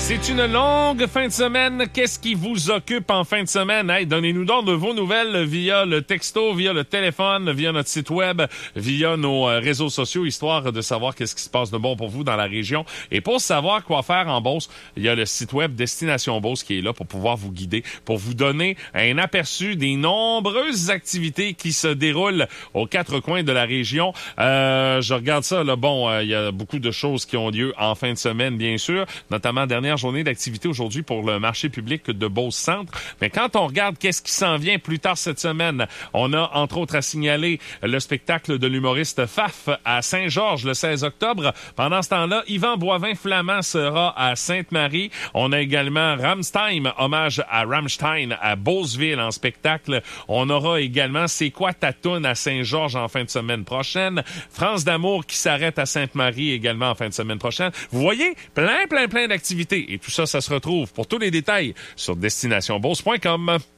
C'est une longue fin de semaine. Qu'est-ce qui vous occupe en fin de semaine? Hey, donnez-nous donc de vos nouvelles via le texto, via le téléphone, via notre site web, via nos réseaux sociaux, histoire de savoir qu'est-ce qui se passe de bon pour vous dans la région. Et pour savoir quoi faire en Beauce, il y a le site web Destination Beauce qui est là pour pouvoir vous guider, pour vous donner un aperçu des nombreuses activités qui se déroulent aux quatre coins de la région. Je regarde ça, là. Bon, il y a beaucoup de choses qui ont lieu en fin de semaine, bien sûr, notamment dernière journée d'activité aujourd'hui pour le marché public de Beauce-Centre. Mais quand on regarde qu'est-ce qui s'en vient plus tard cette semaine, on a entre autres à signaler le spectacle de l'humoriste Faf à Saint-Georges le 16 octobre. Pendant ce temps-là, Yvan Boivin-Flamand sera à Sainte-Marie. On a également Rammstein, hommage à Rammstein à Beauceville en spectacle. On aura également C'est quoi ta toune à Saint-Georges en fin de semaine prochaine. France d'amour qui s'arrête à Sainte-Marie également en fin de semaine prochaine. Vous voyez, plein d'activités. Et tout ça, ça se retrouve pour tous les détails sur destinationbeauce.com.